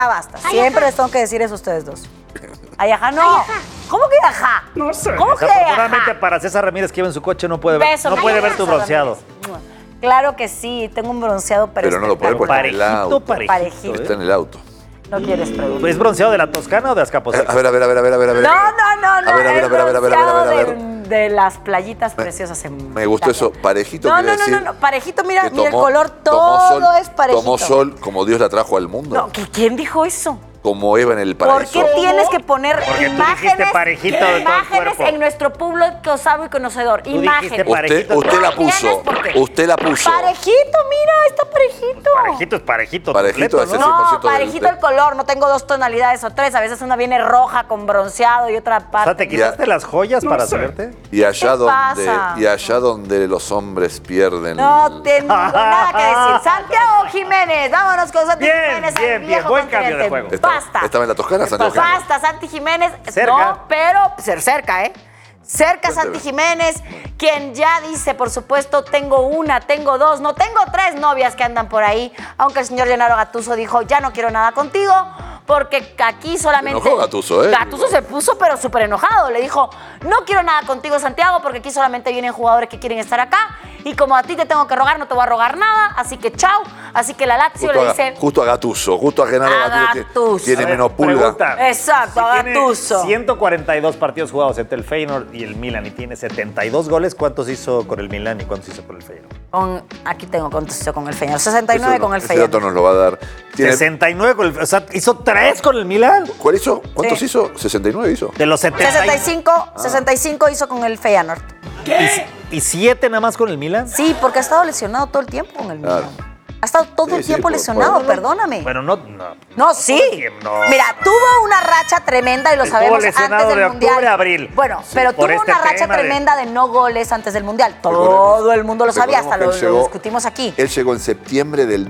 basta. Siempre les tengo que decir eso a ustedes dos. Ay, ajá, no. ¿Cómo que ajá? No sé. ¿Cómo que Desafortunadamente ajá? para César Ramírez que iba en su coche no puede ver, Beso, no puede ver tu César bronceado. Ramírez. Claro que sí, tengo un bronceado Pero no lo puede porque está en el auto. Parejito. Está en el auto. No quieres preguntar. ¿Es bronceado de la Toscana o de Azcapotzalco? A ver. No, A ver. es A ver. bronceado de las playitas preciosas en Me gustó eso. Parejito No, quiere no, decir no. Parejito, mira que el color, todo es parejito. Tomó sol como Dios la trajo al mundo. No, ¿quién dijo eso? Como Eva en el ¿Por paraíso. qué tienes que poner Porque tú imágenes, dijiste parejito de todo el imágenes cuerpo. en nuestro público sabio y conocedor? dijiste Imágenes. parejito. Usted la puso. ¿Tienes por qué? Usted la puso. Parejito, mira, está parejito. Parejito es parejito. Parejito completo, es ¿no? ese. No, 100% parejito del- el color, no tengo 2 tonalidades o 3. A veces una viene roja con bronceado y otra O parte. sea, ¿te quitaste las joyas para salirte? Y allá ¿Qué pasa? donde los hombres pierden. No tengo nada que decir. Santiago Jiménez, vámonos con Santi Bien, Jiménez. al bien, viejo buen cambio de continente. juego. Basta. Estaba en la Toscana, Santiago Jiménez. Basta, Santi Jiménez. Cerca. No, pero ser cerca, ¿eh? Cerca Cuénteme. Santi Jiménez, quien ya dice, por supuesto, tengo 1, tengo 2, no, tengo 3 novias que andan por ahí, aunque el señor Gennaro Gattuso dijo, ya no quiero nada contigo, porque aquí solamente... Se enojó Gattuso, ¿eh? Gattuso se puso pero súper enojado, le dijo, no quiero nada contigo, Santiago, porque aquí solamente vienen jugadores que quieren estar acá, y como a ti te tengo que rogar, no te voy a rogar nada, así que chao, así que la Lazio le dice... Justo a Gattuso, justo a Genaro A Gattuso, que tiene A ver, menos pulga. pregunta. Exacto, a Tiene Gattuso. 142 partidos jugados entre el Feyenoord y el Milan y tiene 72 goles. ¿Cuántos hizo con el Milan y cuántos hizo con el Feyenoord? Aquí tengo contexto con el Feyenoord, 69 Eso con el ese Feyenoord. dato nos lo va a dar. Tiene- 69 con el, o sea, hizo 3 con el Milan. ¿Cuál hizo? ¿Cuántos Sí. hizo? 69 hizo. De los 70. 65 hizo con el Feyenoord. ¿Y 7 nada más con el Milan? Sí, porque ha estado lesionado todo el tiempo con el Claro. Milan. Ha estado todo Sí, el sí, tiempo por- lesionado, por- perdóname. Bueno, no. No, sí. todo el tiempo, no. Mira, tuvo una racha tremenda y lo Estuvo sabemos lesionado antes del de Mundial. octubre a abril. Bueno, pero por tuvo este una racha tema de- tremenda de no goles antes del Mundial. Recordemos- Todo el mundo lo sabía, hasta recordemos que lo él llegó- discutimos aquí. Él llegó en septiembre del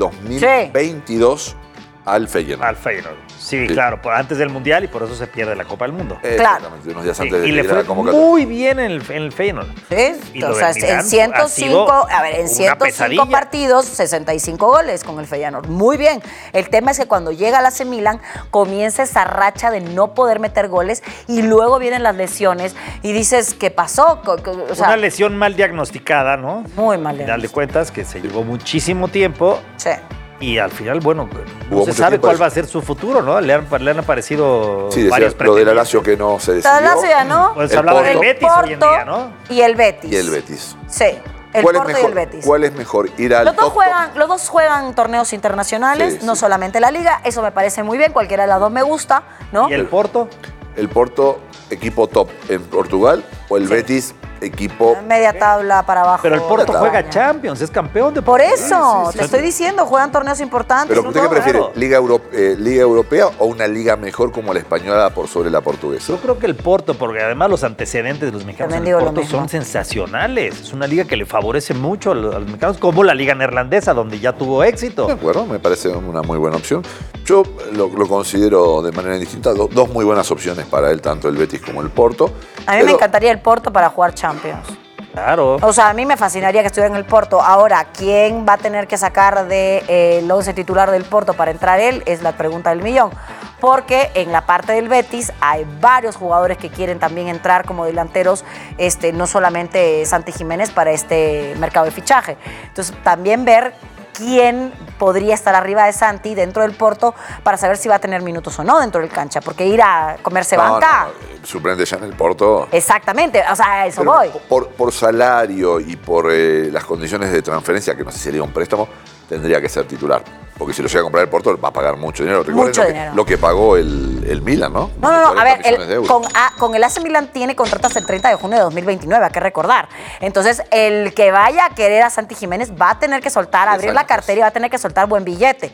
2022 al Feyenoord. Al Feyenoord. Sí, Sí. claro, antes del Mundial y por eso se pierde la Copa del Mundo. Exactamente, unos días Sí, antes de y le ir a la fue convocatoria. muy bien en el Feyenoord. Sí, Y lo o sea, del Milán en 105, ha sido en una 105 pesadilla. partidos, 65 goles con el Feyenoord. Muy bien. El tema es que cuando llega al AC Milan comienza esa racha de no poder meter goles y luego vienen las lesiones y dices, ¿qué pasó? O sea, Una lesión mal diagnosticada, ¿no? muy mal. Al final de cuentas, que se llevó muchísimo tiempo Sí. y al final, bueno, no Hubo se mucho sabe tiempo cuál eso. va a ser su futuro, ¿no? Le han aparecido Sí, decía varios lo de la pretendientes. Lazio que no se decidió. La Lazio ya no. Pues El hablaba del Porto. Betis hoy en día, ¿no? Y el Betis. Y el Betis. Sí, el ¿Cuál es Porto mejor? y el Betis. ¿Cuál es mejor? Ir al Los dos, top, los dos juegan torneos internacionales, Sí, no sí. solamente la Liga. Eso me parece muy bien, cualquiera de las dos me gusta, ¿no? ¿Y el Porto? el Porto, equipo top en Portugal, o el Betis, equipo... Media tabla para abajo. Pero el Porto España. juega Champions, es campeón de Por eso, Sí, sí, te sí. estoy diciendo, juegan torneos importantes. Pero y ¿usted qué todo. prefiere? claro. ¿Liga Europea o una liga mejor como la española por sobre la portuguesa? Yo creo que el Porto, porque además los antecedentes de los mexicanos También en digo el lo Porto mismo. son sensacionales. Es una liga que le favorece mucho a los mexicanos, como la liga neerlandesa, donde ya tuvo éxito. De acuerdo, me parece una muy buena opción. Yo lo considero de manera indistinta, dos muy buenas opciones para él, tanto el Betis como el Porto. A mí me encantaría el Porto para jugar Champions. Claro. O sea, a mí me fascinaría que estuviera en el Porto. Ahora, ¿quién va a tener que sacar del 11 titular del Porto para entrar él? Es la pregunta del millón. Porque en la parte del Betis hay varios jugadores que quieren también entrar como delanteros, no solamente Santi Jiménez para este mercado de fichaje. Entonces, también ver quién podría estar arriba de Santi dentro del Porto para saber si va a tener minutos o no dentro del cancha. Porque ir a comerse banca... Suplente ya en el Porto. Exactamente, o sea, a eso Pero voy. por salario y por las condiciones de transferencia, que no sé si sería un préstamo, tendría que ser titular. Porque si lo llega a comprar el Porto, va a pagar mucho dinero. Recuerden Mucho dinero. lo que pagó el Milan, ¿no? No, a 40 ver, millones de euros. con el AC Milan tiene contrato hasta el 30 de junio de 2029, hay que recordar. Entonces, el que vaya a querer a Santi Jiménez va a tener que soltar, abrir la Exacto. cartera y va a tener que soltar buen billete.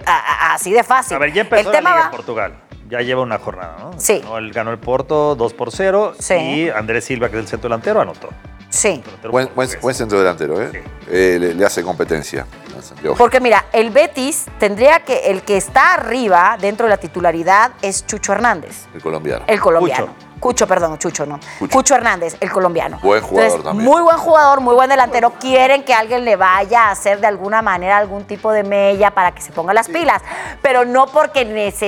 Así de fácil. A ver, ya empezó el la tema Liga va- en Portugal. Ya lleva una jornada, ¿no? Sí. Él ganó el Porto 2-0 Sí. y Andrés Silva, que es el centro delantero, anotó. Sí. Delantero Buen portugués. centro delantero, ¿eh? Sí. Le hace competencia en Santiago. Porque mira, el Betis tendría que, el que está arriba dentro de la titularidad es Chucho Hernández. El colombiano. El colombiano. Chucho, no. Chucho Hernández, el colombiano. Buen jugador Entonces, también. Muy buen jugador, muy buen delantero. Quieren que alguien le vaya a hacer de alguna manera algún tipo de mella para que se ponga las pilas, pero no porque